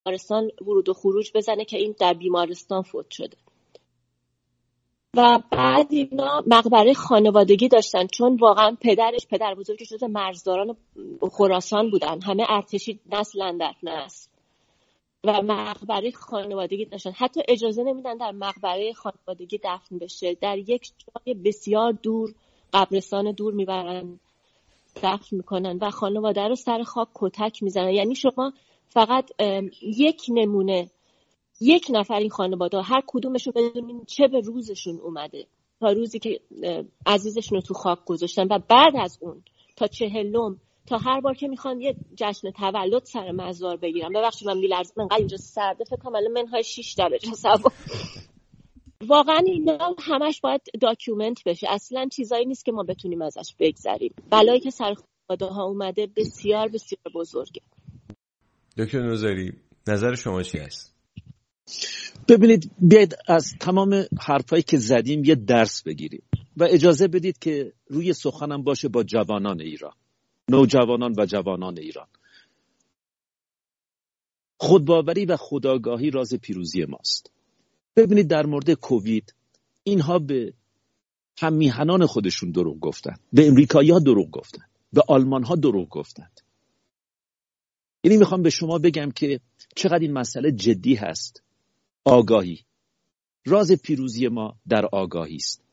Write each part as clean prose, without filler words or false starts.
بیمارستان ورود و خروج بزنه که این در بیمارستان فوت شده. و بعد اینا مقبره خانوادگی داشتن، چون واقعا پدر بزرگش جز مرزداران خراسان بودن، همه ارتشی نسل در نسل، و مقبره خانوادگی داشتن. حتی اجازه نمیدن در مقبره خانوادگی دفن بشه، در یک جای بسیار دور، قبرستان دور میبرن دفن میکنن و خانواده رو سر خاک کتک میزنن. یعنی شما فقط یک نمونه، یک نفر این خانواده هر کدومشون بدونین چه به روزشون اومده، تا روزی که عزیزشون رو تو خاک گذاشتن، و بعد از اون تا 40، تا هر بار که میخوان یه جشن تولد سر مزار بگیرن. ببخشید من میلرزم، انقدر اینجا سرده، فکر کنم الان منهای 6 درجه سوا. واقعا اینا همش باید داکیومنت بشه، اصلا چیزایی نیست که ما بتونیم ازش بگذریم. بلایی که سر خانواده ها اومده بسیار بسیار بزرگه. دکتر نوذری نظر شما چی است؟ ببینید، بیاید از تمام حرفایی که زدیم یه درس بگیریم و اجازه بدید که روی سخنم باشه با جوانان ایران، نوجوانان و جوانان ایران. خودباوری و خودآگاهی راز پیروزی ماست. ببینید در مورد کووید اینها به هم میهنان خودشون دروغ گفتن، به امریکایی‌ها دروغ گفتن، به آلمان‌ها دروغ گفتند. یعنی میخوام به شما بگم که چقدر این مسئله جدی هست. آگاهی، راز پیروزی ما در آگاهی است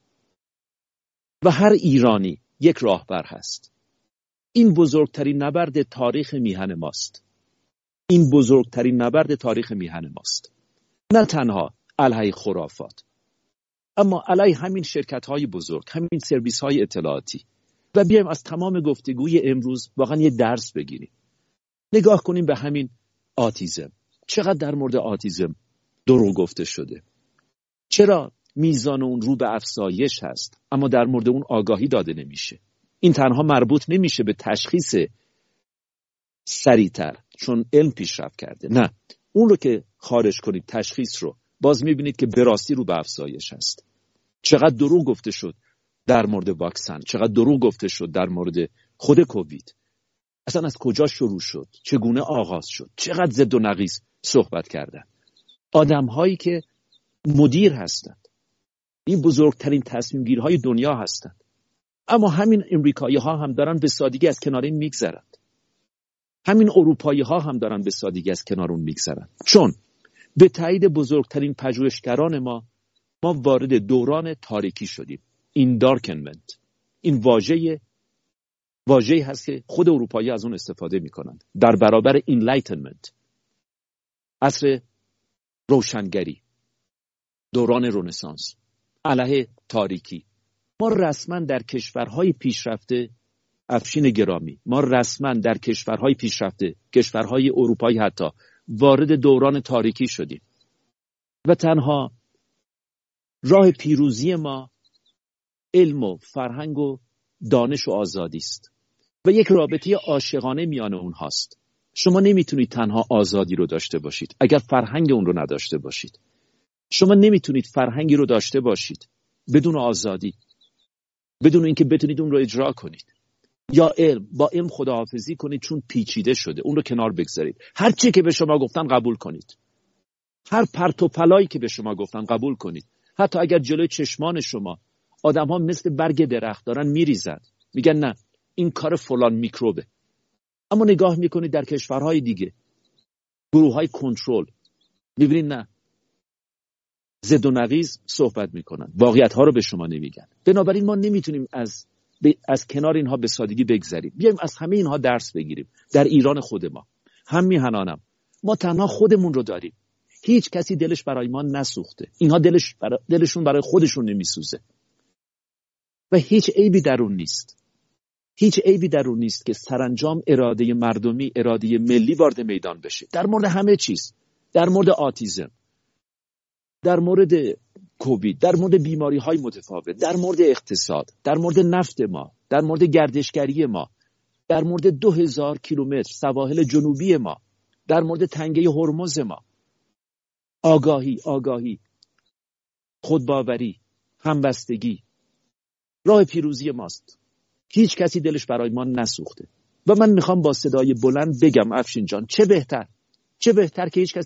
و هر ایرانی یک راهبر هست. این بزرگترین نبرد تاریخ میهن ماست. این بزرگترین نبرد تاریخ میهن ماست، نه تنها علیه خرافات، اما علیه همین شرکت‌های بزرگ، همین سرویس‌های اطلاعاتی. و بیایم از تمام گفتگوی امروز واقعا یه درس بگیریم. نگاه کنیم به همین آتیزم. چقدر در مورد آتیزم دروغ گفته شده. چرا میزان اون رو به افزایش هست اما در مورد اون آگاهی داده نمیشه؟ این تنها مربوط نمیشه به تشخیص سریعتر چون علم پیشرفت کرده، نه، اون رو که خارج کنید تشخیص رو، باز میبینید که به راستی رو به افزایش هست. چقدر دروغ گفته شد در مورد واکسن، چقدر دروغ گفته شد در مورد خود کووید. اصلا از کجا شروع شد، چگونه آغاز شد، چقدر ضد و نقیض صحبت کردن. آدم هایی که مدیر هستند، این بزرگترین تصمیم گیرهای دنیا هستند، اما همین امریکایی ها هم دارن به سادگی از کنار این میگذرند. همین اروپایی ها هم دارن به سادگی از کنار اون میگذرند، چون به تایید بزرگترین پژوهشگران ما وارد دوران تاریکی شدیم. این دارکنمنت، این واژه‌ای هست که خود اروپایی از اون استفاده میکنند در برابر اینلایتنمنت، عصر روشنگری، دوران رنسانس، علیه تاریکی. ما رسما در کشورهای پیشرفته، افشین گرامی، ما رسما در کشورهای پیشرفته، کشورهای اروپایی حتی، وارد دوران تاریکی شدیم و تنها راه پیروزی ما علم و فرهنگ و دانش و آزادی است و یک رابطه عاشقانه میان اونهاست. شما نمیتونید تنها آزادی رو داشته باشید اگر فرهنگ اون رو نداشته باشید. شما نمیتونید فرهنگی رو داشته باشید بدون آزادی، بدون اینکه بتونید اون رو اجرا کنید. یا با علم خداحافظی کنید چون پیچیده شده، اون رو کنار بگذارید. هر چی که به شما گفتن قبول کنید، هر پرت و پلایی که به شما گفتن قبول کنید، حتی اگر جلوی چشمان شما آدم ها مثل برگ درخت دارن میریزن، میگن نه این کار فلان میکروبه، اما نگاه میکنید در کشورهای دیگه، گروه های کنترل، میبینید نه، ضد و نقیض صحبت میکنن، واقعیت ها رو به شما نمیگن. بنابراین ما نمیتونیم از کنار اینها به سادگی بگذریم. بیایم از همه اینها درس بگیریم. در ایران خود ما، هم میهنانم، ما تنها خودمون رو داریم. هیچ کسی دلش برای ما نسوخته. اینها دلشون برای خودشون نمیسوزه و هیچ عیبی در اون نیست. هیچ عیبی در اون نیست که سرانجام اراده مردمی، اراده ملی وارد میدان بشه. در مورد همه چیز، در مورد آتیزم، در مورد کووید، در مورد بیماری های متفاوت، در مورد اقتصاد، در مورد نفت ما، در مورد گردشگری ما، در مورد 2000 کیلومتر سواحل جنوبی ما، در مورد تنگه هرمز ما. آگاهی، خودباوری، همبستگی راه پیروزی ماست. هیچ کسی دلش برای ما نسوخته و من میخوام با صدای بلند بگم افشین جان، چه بهتر که هیچ کسی